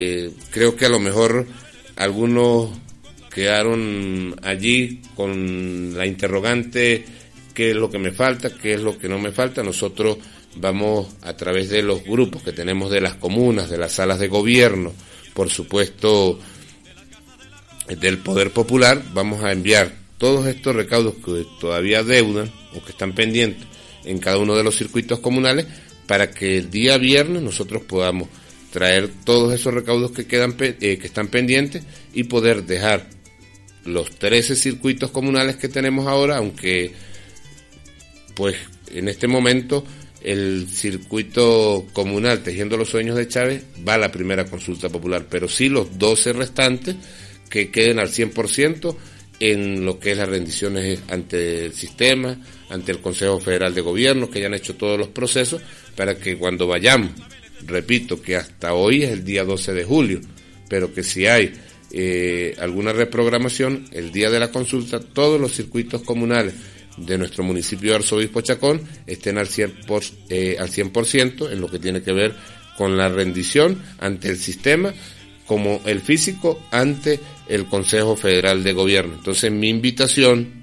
Creo que a lo mejor algunos quedaron allí con la interrogante, ¿qué es lo que me falta? ¿Qué es lo que no me falta? Nosotros vamos a través de los grupos que tenemos de las comunas, de las salas de gobierno, por supuesto del Poder Popular, vamos a enviar todos estos recaudos que todavía deudan o que están pendientes en cada uno de los circuitos comunales para que el día viernes nosotros podamos traer todos esos recaudos que quedan que están pendientes y poder dejar los 13 circuitos comunales que tenemos ahora, aunque pues en este momento el circuito comunal Tejiendo los Sueños de Chávez va a la primera consulta popular, pero sí los 12 restantes que queden al 100% en lo que es las rendiciones ante el sistema, ante el Consejo Federal de Gobierno, que ya han hecho todos los procesos para que cuando vayamos, repito que hasta hoy es el día 12 de julio, pero que si hay alguna reprogramación, el día de la consulta, todos los circuitos comunales de nuestro municipio de Arzobispo Chacón estén al 100% en lo que tiene que ver con la rendición ante el sistema, como el físico ante el Consejo Federal de Gobierno. Entonces mi invitación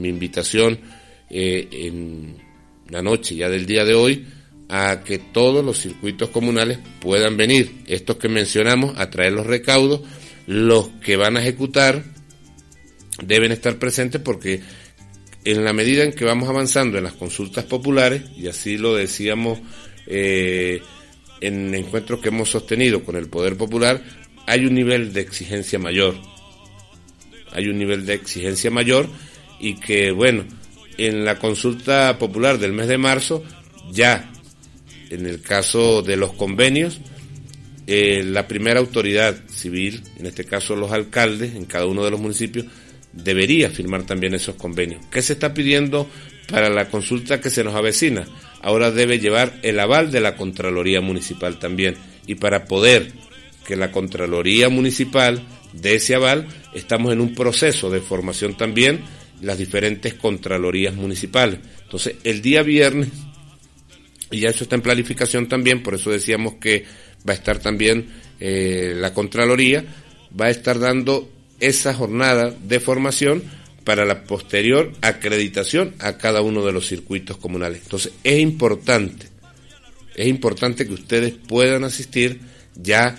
en la noche ya del día de hoy, a que todos los circuitos comunales puedan venir, estos que mencionamos, a traer los recaudos. Los que van a ejecutar deben estar presentes porque en la medida en que vamos avanzando en las consultas populares, y así lo decíamos en encuentros que hemos sostenido con el Poder Popular, hay un nivel de exigencia mayor. Y que, bueno, en la consulta popular del mes de marzo, ya en el caso de los convenios, la primera autoridad civil, en este caso los alcaldes en cada uno de los municipios, debería firmar también esos convenios. ¿Qué se está pidiendo para la consulta que se nos avecina? Ahora debe llevar el aval de la Contraloría Municipal también, y para poder que la Contraloría Municipal dé ese aval, estamos en un proceso de formación también, las diferentes Contralorías Municipales. Entonces, el día viernes, y ya eso está en planificación también, por eso decíamos que va a estar también la Contraloría, va a estar dando esa jornada de formación para la posterior acreditación a cada uno de los circuitos comunales. Entonces, es importante que ustedes puedan asistir ya,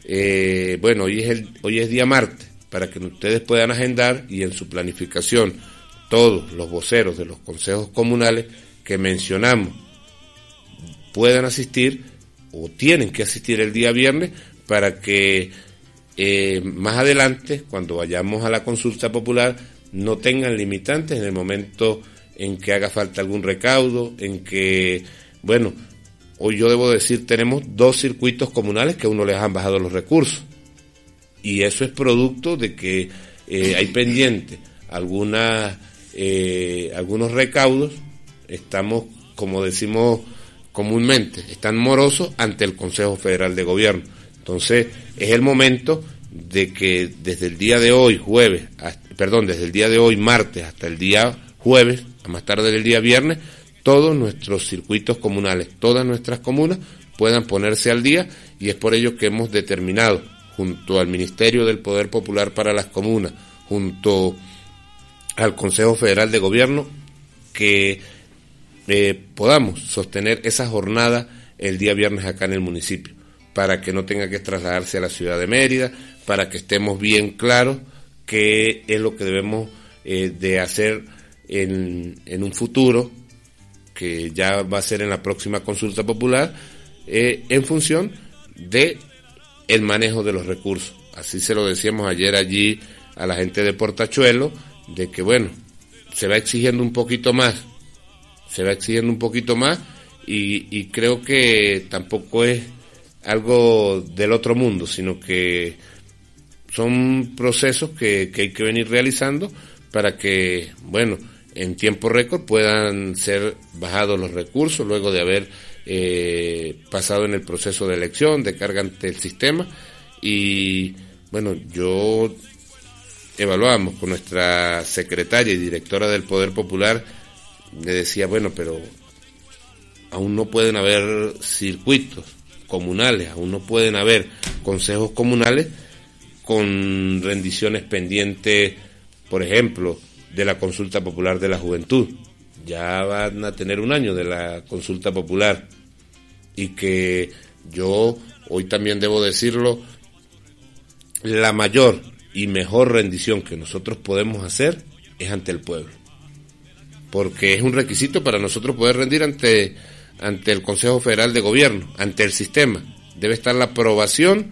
hoy es día martes, para que ustedes puedan agendar y en su planificación todos los voceros de los consejos comunales que mencionamos puedan asistir o tienen que asistir el día viernes para que más adelante, cuando vayamos a la consulta popular, no tengan limitantes en el momento en que haga falta algún recaudo, en que, bueno, hoy yo debo decir, tenemos 2 circuitos comunales que a uno les han bajado los recursos, y eso es producto de que hay pendiente algunos recaudos. Estamos, como decimos comúnmente, están morosos ante el Consejo Federal de Gobierno. Entonces, es el momento de que desde el día de hoy, desde el día de hoy, martes, hasta el día jueves, a más tarde del día viernes, todos nuestros circuitos comunales, todas nuestras comunas puedan ponerse al día, y es por ello que hemos determinado, junto al Ministerio del Poder Popular para las Comunas, junto al Consejo Federal de Gobierno, que podamos sostener esa jornada el día viernes acá en el municipio, para que no tenga que trasladarse a la ciudad de Mérida, para que estemos bien claros qué es lo que debemos de hacer en un futuro, que ya va a ser en la próxima consulta popular, en función de el manejo de los recursos. Así se lo decíamos ayer allí a la gente de Portachuelo, de que bueno, se va exigiendo un poquito más, y creo que tampoco es algo del otro mundo, sino que son procesos que hay que venir realizando para que, bueno, en tiempo récord puedan ser bajados los recursos luego de haber pasado en el proceso de elección, de carga ante el sistema. Y bueno, yo evaluamos con nuestra secretaria y directora del Poder Popular, le decía, bueno, pero aún no pueden haber circuitos comunales, aún no pueden haber consejos comunales con rendiciones pendientes, por ejemplo, de la consulta popular de la juventud. Ya van a tener un año de la consulta popular, y que yo hoy también debo decirlo, la mayor y mejor rendición que nosotros podemos hacer es ante el pueblo, porque es un requisito para nosotros poder rendir ante el Consejo Federal de Gobierno, ante el sistema. Debe estar la aprobación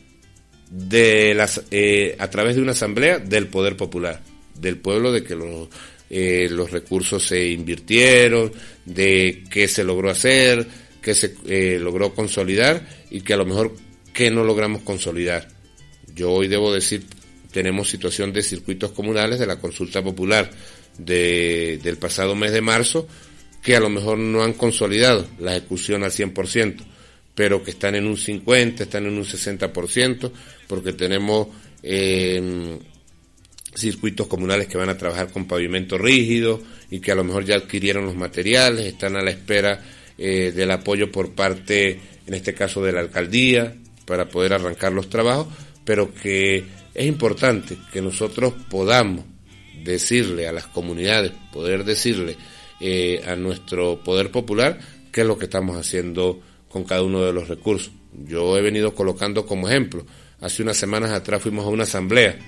a través de una asamblea del poder popular, del pueblo, de que los recursos se invirtieron, de qué se logró hacer, qué se logró consolidar, y que a lo mejor qué no logramos consolidar. Yo hoy debo decir, tenemos situación de circuitos comunales de la consulta popular del pasado mes de marzo, que a lo mejor no han consolidado la ejecución al 100%, pero que están en un 50%, están en un 60%, porque tenemos circuitos comunales que van a trabajar con pavimento rígido y que a lo mejor ya adquirieron los materiales, están a la espera del apoyo por parte, en este caso, de la alcaldía, para poder arrancar los trabajos, pero que es importante que nosotros podamos decirle a las comunidades, poder decirle a nuestro poder popular qué es lo que estamos haciendo con cada uno de los recursos. Yo he venido colocando como ejemplo, hace unas semanas atrás fuimos a una asamblea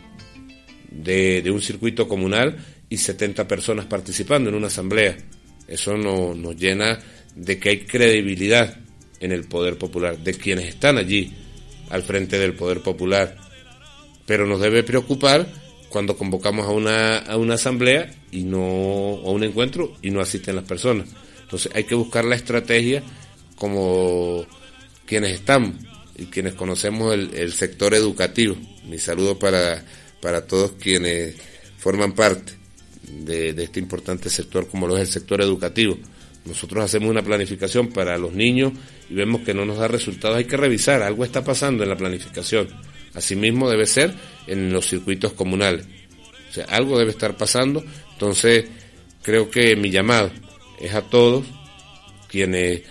de un circuito comunal y 70 personas participando en una asamblea. Eso nos llena de que hay credibilidad en el poder popular, de quienes están allí al frente del poder popular. Pero nos debe preocupar cuando convocamos a una asamblea y no a un encuentro y no asisten las personas. Entonces hay que buscar la estrategia, como quienes estamos y quienes conocemos el sector educativo. Mi saludo para todos quienes forman parte de este importante sector, como lo es el sector educativo. Nosotros hacemos una planificación para los niños y vemos que no nos da resultados. Hay que revisar, algo está pasando en la planificación. Asimismo debe ser en los circuitos comunales. O sea, algo debe estar pasando. Entonces, creo que mi llamado es a todos quienes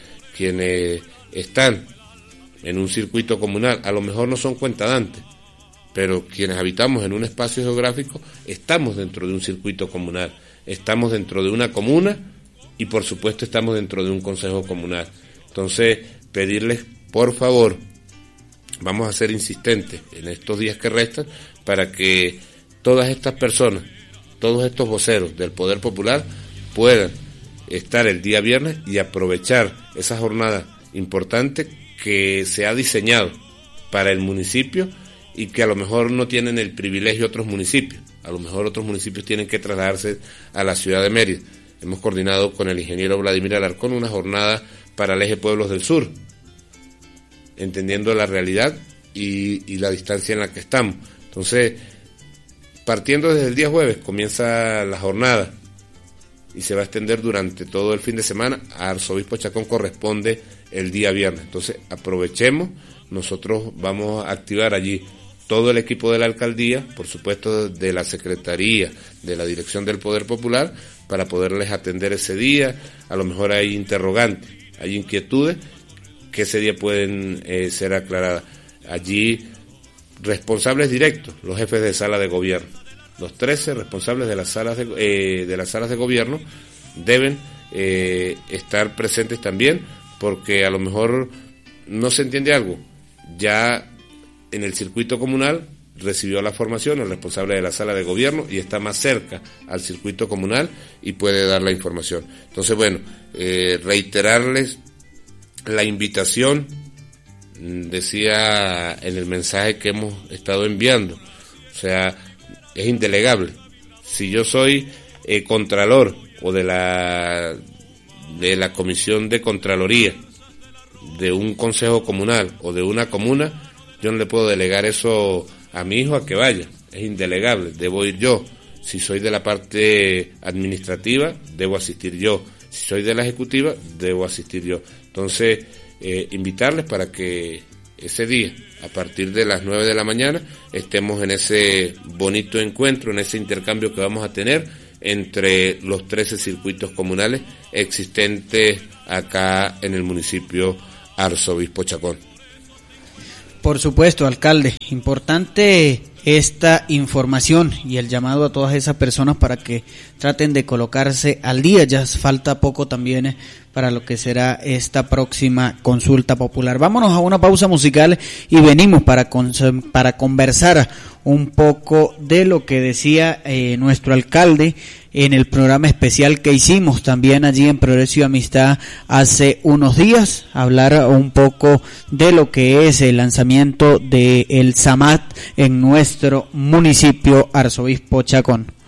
están en un circuito comunal. A lo mejor no son cuentadantes, pero quienes habitamos en un espacio geográfico estamos dentro de un circuito comunal, estamos dentro de una comuna y por supuesto estamos dentro de un consejo comunal. Entonces, pedirles, por favor, vamos a ser insistentes en estos días que restan para que todas estas personas, todos estos voceros del Poder Popular puedan estar el día viernes y aprovechar esa jornada importante que se ha diseñado para el municipio y que a lo mejor no tienen el privilegio otros municipios. A lo mejor otros municipios tienen que trasladarse a la ciudad de Mérida. Hemos coordinado con el ingeniero Vladimir Alarcón una jornada para el eje Pueblos del Sur, entendiendo la realidad y la distancia en la que estamos. Entonces, partiendo desde el día jueves, comienza la jornada y se va a extender durante todo el fin de semana. A Arzobispo Chacón corresponde el día viernes. Entonces, aprovechemos. Nosotros vamos a activar allí todo el equipo de la alcaldía, por supuesto de la Secretaría, de la Dirección del Poder Popular, para poderles atender ese día. A lo mejor hay interrogantes, hay inquietudes que ese día pueden ser aclaradas. Allí, responsables directos, los jefes de sala de gobierno, los 13 responsables de las salas de gobierno deben estar presentes también, porque a lo mejor no se entiende algo. Ya en el circuito comunal recibió la formación el responsable de la sala de gobierno y está más cerca al circuito comunal y puede dar la información. Entonces, bueno, reiterarles la invitación, decía en el mensaje que hemos estado enviando, o sea, es indelegable. Si yo soy contralor o de la comisión de contraloría de un consejo comunal o de una comuna, yo no le puedo delegar eso a mi hijo a que vaya, es indelegable, debo ir yo. Si soy de la parte administrativa, debo asistir yo. Si soy de la ejecutiva, debo asistir yo. Entonces, invitarles para que ese día, a partir de las 9 de la mañana, estemos en ese bonito encuentro, en ese intercambio que vamos a tener entre los 13 circuitos comunales existentes acá en el municipio Arzobispo Chacón. Por supuesto, alcalde, importante esta información y el llamado a todas esas personas para que traten de colocarse al día. Ya falta poco también para lo que será esta próxima consulta popular. Vámonos a una pausa musical y venimos para conversar un poco de lo que decía nuestro alcalde en el programa especial que hicimos también allí en Progreso y Amistad hace unos días, hablar un poco de lo que es el lanzamiento del SAMAT en nuestro municipio Arzobispo Chacón.